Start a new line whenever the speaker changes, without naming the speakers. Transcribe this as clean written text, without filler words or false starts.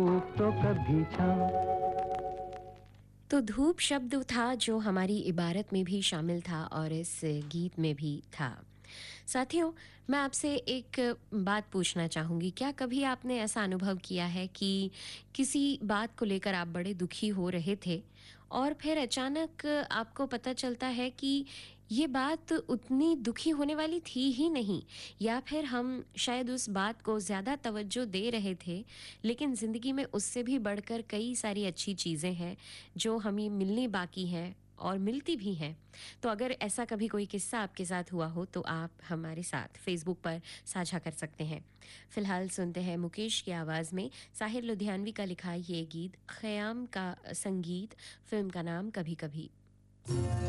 धूप तो कभी छाँव।
तो धूप शब्द था जो हमारी इबारत में भी शामिल था और इस गीत में भी था। साथियों, मैं आपसे एक बात पूछना चाहूँगी, क्या कभी आपने ऐसा अनुभव किया है कि किसी बात को लेकर आप बड़े दुखी हो रहे थे और फिर अचानक आपको पता चलता है कि ये बात उतनी दुखी होने वाली थी ही नहीं, या फिर हम शायद उस बात को ज़्यादा तवज्जो दे रहे थे, लेकिन ज़िंदगी में उससे भी बढ़कर कई सारी अच्छी चीज़ें हैं जो हमें मिलनी बाकी हैं और मिलती भी हैं। तो अगर ऐसा कभी कोई किस्सा आपके साथ हुआ हो तो आप हमारे साथ फेसबुक पर साझा कर सकते हैं। फिलहाल सुनते हैं मुकेश की आवाज़ में साहिर लुधियानवी का लिखा ये गीत, ख़याम का संगीत, फिल्म का नाम कभी कभी।